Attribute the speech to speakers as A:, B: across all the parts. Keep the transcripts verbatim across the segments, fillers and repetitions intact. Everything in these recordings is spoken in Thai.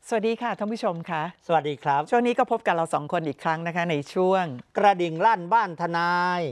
A: สวัสดีค่ะท่านผู้ชมค่ะ
B: สวัสดีครับ
A: ช่วงนี้ก็พบกับเราสองคนอีกครั้งนะคะในช่วง
B: กระดิ่งลั่นบ้านทนาย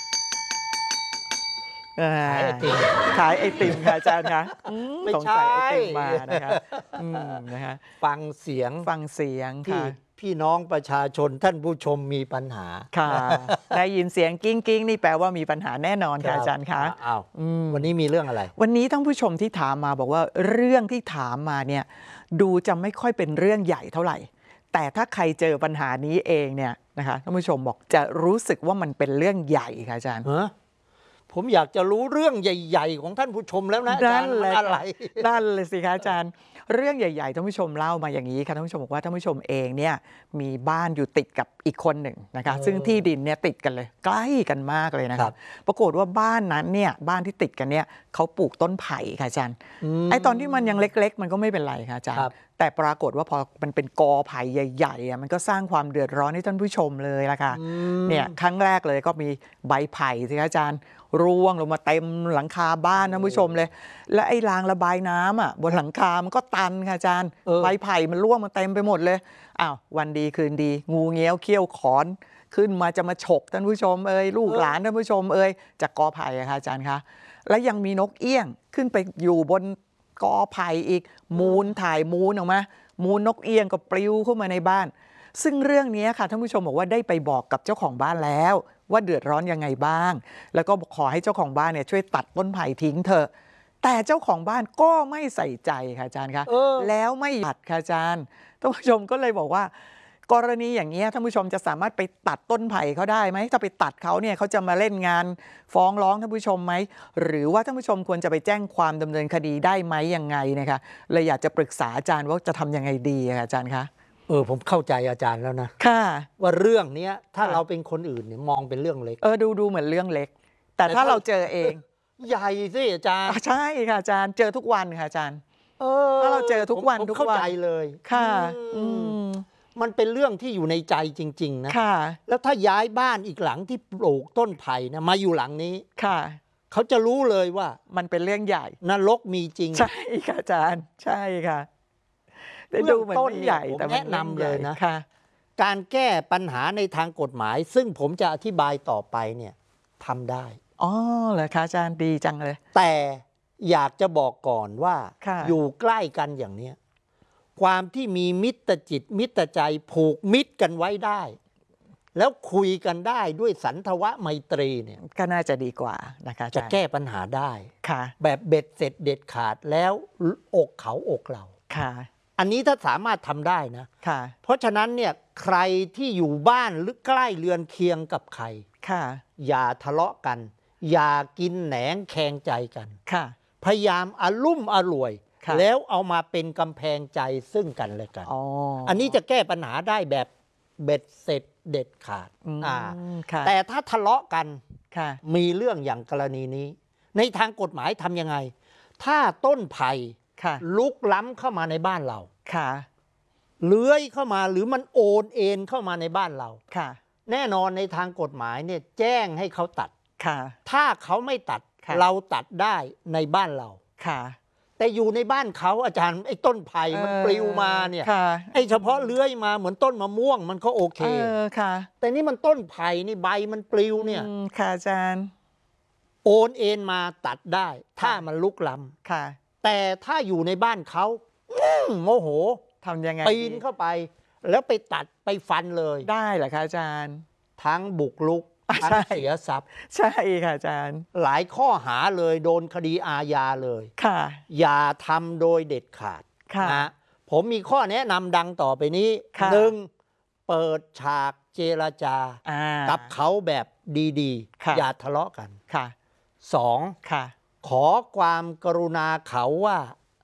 B: ขายไอติม
A: ขายไอติมค่ะอาจารย์คะ
B: ไม่ใช่
A: สงสัยไอติมมานะคะอืมนะคะ
B: ฟังเสียง
A: ฟังเสียง
B: ที่
A: ค่ะ
B: พี่น้องประชาชนท่านผู้ชมมีปัญหา
A: ค่ะได้ยินเสียงกิ้งกิ้งนี่แปลว่ามีปัญหาแน่นอนค่ะอาจารย์คะ
B: อ้าววันนี้มีเรื่องอะไร
A: วันนี้ท่านผู้ชมที่ถามมาบอกว่าเรื่องที่ถามมาเนี่ยดูจะไม่ค่อยเป็นเรื่องใหญ่เท่าไหร่แต่ถ้าใครเจอปัญหานี้เองเนี่ยนะคะท่านผู้ชมบอกจะรู้สึกว่ามันเป็นเรื่องใหญ่ค่ะอาจารย์
B: ผมอยากจะรู้เรื่องใหญ่ๆของท่านผู้ชมแล้วนะอาจารย์มันอะไร
A: นั่นเลยสิคะอาจารย์เรื่องใหญ่ๆท่านผู้ชมเล่ามาอย่างนี้ค่ะท่านผู้ชมบอกว่าท่านผู้ชมเองเนี่ยมีบ้านอยู่ติดกับอีกคนหนึ่งนะคะซึ่งที่ดินเนี่ยติดกันเลยใกล้กันมากเลยนะคะปรากฏว่าบ้านนั้นเนี่ยบ้านที่ติดกันเนี่ยเขาปลูกต้นไผ่ค่ะอาจารย์ไอ้ตอนที่มันยังเล็กๆมันก็ไม่เป็นไรค่ะอาจารย์แต่ปรากฏว่าพอมันเป็นกอไผ่ใหญ่ๆมันก็สร้างความเดือดร้อนให้ท่านผู้ชมเลยละค่ะเนี่ยครั้งแรกเลยก็มีใบไผ่สิคะอาจารย์ร่วงลงมาเต็มหลังคาบ้านท่านผู้ชมเลยและไอ้รางระบายน้ำอ่ะบนหลังคามันก็ตันค่ะอาจารย์ใบไผ่มันร่วงมาเต็มไปหมดเลยอ้าววันดีคืนดีงูเงี้ยวเขี้ยวขอนขึ้นมาจะมาฉกท่านผู้ชมเอ้ยลูกหลานท่านผู้ชมเอ้ยจากกอไผ่อะค่ะอาจารย์คะและยังมีนกเอี้ยงขึ้นไปอยู่บนกอไผ่อีกมูลถ่ายมูลออกมามูลนกเอี้ยงก็ปลิวเข้ามาในบ้านซึ่งเรื่องนี้ค่ะท่านผู้ชมบอกว่าได้ไปบอกกับเจ้าของบ้านแล้วว่าเดือดร้อนยังไงบ้างแล้วก็ขอให้เจ้าของบ้านเนี่ยช่วยตัดต้นไผ่ทิ้งเถอะแต่เจ้าของบ้านก็ไม่ใส่ใจค่ะอาจารย์คะแล้วไม่ตัดค่ะอาจารย์ท่านผู้ชมก็เลยบอกว่ากรณีอย่างนี้ท่านผู้ชมจะสามารถไปตัดต้นไผ่เขาได้ไหมถ้าไปตัดเขาเนี่ยเขาจะมาเล่นงานฟ้องร้องท่านผู้ชมไหมหรือว่าท่านผู้ชมควรจะไปแจ้งความดำเนินคดีได้ไหมยังไงนะคะเลยอยากจะปรึกษาอาจารย์ว่าจะทำยังไงดีค่ะอาจารย์คะ
B: เออผมเข้าใจอาจารย์แล้วนะ
A: ค่ะ
B: ว่าเรื่องนี้ถ้าเราเป็นคนอื่นเนี่ยมองเป็นเรื่องเล็ก
A: เออดูดูเหมือนเรื่องเล็กแต่ถ้าเราเจอเอง
B: ใหญ่สิอาจารย์
A: ใช่ค่ะอาจารย์เจอทุกวันค่ะอาจารย์
B: เออ
A: ถ้าเราเจอทุกวันทุกวัน
B: เข้าใจเลย
A: ค่ะ
B: มันเป็นเรื่องที่อยู่ในใจจริงๆนะแล้วถ้าย้ายบ้านอีกหลังที่ปลูกต้นไผ่นะมาอยู่หลังนี้
A: ค่ะ
B: เขาจะรู้เลยว่า
A: มันเป็นเรื่องใหญ่
B: นรกมีจริง
A: ใช่ค่ะอาจารย์ใช่ค่ะ
B: ได้ดูเหมือนต้นใหญ่แต่แนะนำเลยนะการแก้ปัญหาในทางกฎหมายซึ่งผมจะอธิบายต่อไปเนี่ยทำได้
A: อ๋อเหรอคะอาจารย์ดีจังเลย
B: แต่อยากจะบอกก่อนว่าอยู่ใกล้กันอย่างเนี้ยความที่มีมิตรจิตมิตรใจผูกมิตรกันไว้ได้แล้วคุยกันได้ด้วยสันทวไมตรีเนี่ย
A: ก็น่าจะดีกว่านะคะ
B: จะแก้ปัญหาได้
A: ค่ะ
B: แบบเบ็ดเสร็จเด็ดขาดแล้วอกเขาอกเรา
A: ค่ะ
B: อันนี้ถ้าสามารถทำได้นะ
A: ค่ะ
B: เพราะฉะนั้นเนี่ยใครที่อยู่บ้านหรือใกล้เรือนเคียงกับใคร
A: ค่ะ
B: อย่าทะเลาะกันอย่ากินแหนงแคงใจกัน
A: ค่ะ
B: พยายามอารุ่มอร่วยแล้วเอามาเป็นกำแพงใจซึ่งกันและกัน
A: อ,
B: อันนี้จะแก้ปัญหาได้แบบเบ็ดเสร็จเด็ดขาดอ่าแต่ถ้าทะเลาะกันมีเรื่องอย่างกรณีนี้ในทางกฎหมายทำยังไงถ้าต้นไผ่ลุกล้ำเข้ามาในบ้านเราเลื้อยเข้ามาหรือมันโอนเอ็นเข้ามาในบ้านเราแน่นอนในทางกฎหมายเนี่ยแจ้งให้เขาตัดถ้าเขาไม่ตัดเราตัดได้ในบ้านเราแต่อยู่ในบ้านเขาอาจารย์ไอ้ต้นไผ่มันปลิวมาเนี่ยไอ้เฉพาะเลื้อยมาเหมือนต้นมะม่วงมันก็โอเคแต่นี่มันต้นไผ่นี่ใบมันปลิวเนี่ย
A: ค่ะอาจารย์
B: โอนเอ็นมาตัดได้ถ้ามันลุกล้ำแต่ถ้าอยู่ในบ้านเขาโมโห
A: ทำยังไง
B: ปีนเข้าไปแล้วไปตัดไปฟันเลย
A: ได้เหรอคะอาจารย์
B: ทั้งบุกรุกทั้งเสียทรัพย์
A: ใช่ค่ะอาจารย์
B: หลายข้อหาเลยโดนคดีอาญาเลย
A: ค่ะ
B: อย่าทำโดยเด็ดขาดนะผมมีข้อแนะนำดังต่อไปนี้หนึ่งเปิดฉากเจรจากับเขาแบบดีๆอย่าทะเลาะกันสองขอความกรุณาเขาว่า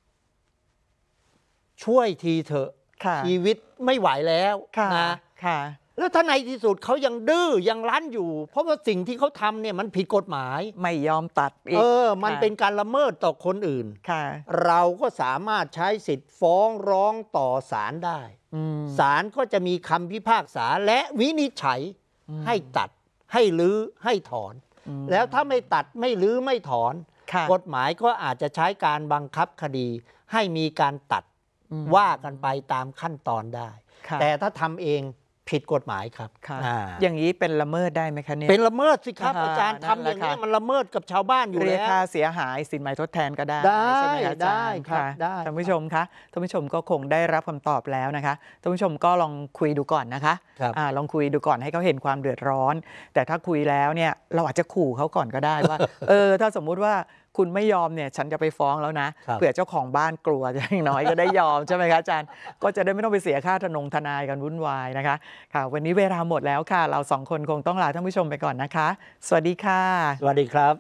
B: ช่วยทีเถอะชีวิตไม่ไหวแล้วนะแล้วถ้าในที่สุดเขายังดื้อยังรั้นอยู่เพราะว่าสิ่งที่เขาทำเนี่ยมันผิดกฎหมาย
A: ไม่ยอมตัดอีก
B: เออมันเป็นการละเมิดต่อคนอื่นเราก็สามารถใช้สิทธิ์ฟ้องร้องต่อศาลได้ศาลก็จะมีคำพิพากษาและวินิจฉัยให้ตัดให้รื้อให้ถอนแล้วถ้าไม่ตัดไม่รื้อไม่ถอนกฎหมายก็อาจจะใช้การบังคับคดีให้มีการตัดว่ากันไปตามขั้นตอนได้แต่ถ้าทำเองผิดกฎหมายครับ
A: อ, อย่างนี้เป็นละเมิดได้ไหมคะเนี่ย
B: เป็นละเมิดสิครับอาจารย์ทำอย่างนี้มันละเมิดกับชาวบ้านอยู่แล้วเรียก
A: ค่าเสียหายสินไหมทดแทนก็ได้
B: ได้
A: ใช่ไหมคะ
B: ได้ครับได้
A: ท่านผู้ชมคะท่านผู้ชมก็คงได้รับคำตอบแล้วนะคะท่านผู้ชมก็ลองคุยดูก่อนนะคะอ่าลองคุยดูก่อนให้เขาเห็นความเดือดร้อนแต่ถ้าคุยแล้วเนี่ยเราอาจจะขู่เขาก่อนก็ได้ว่า เออถ้าสมมุติว่าคุณไม่ยอมเนี่ยฉันจะไปฟ้องแล้วนะเผื่อเจ้าของบ้านกลัวอย่างน้อยก็ได้ยอมใช่ไหมคะอาจารย์ก็จะได้ไม่ต้องไปเสียค่าทนงทนายกันวุ่นวายนะคะค่ะวันนี้เวลาหมดแล้วค่ะเราสองคนคงต้องลาท่านผู้ชมไปก่อนนะคะสวัสดีค่ะ
B: สวัสดีครับ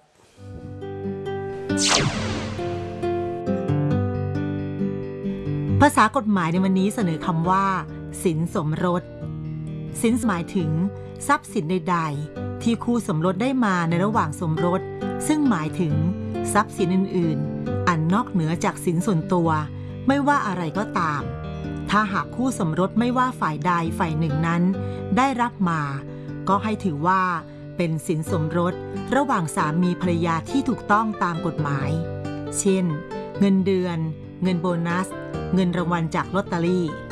C: ภาษากฎหมายในวันนี้เสนอคำว่าสินสมรสสินหมายถึงทรัพย์สินใดๆที่คู่สมรสได้มาในระหว่างสมรสซึ่งหมายถึงทรัพย์สินอื่นๆอันนอกเหนือจากสินส่วนตัวไม่ว่าอะไรก็ตามถ้าหากคู่สมรสไม่ว่าฝ่ายใดฝ่ายหนึ่งนั้นได้รับมาก็ให้ถือว่าเป็นสินสมรสระหว่างสามีภรรยาที่ถูกต้องตามกฎหมายเช่นเงินเดือนเงินโบนัสเงินรางวัลจากลอตเตอรี่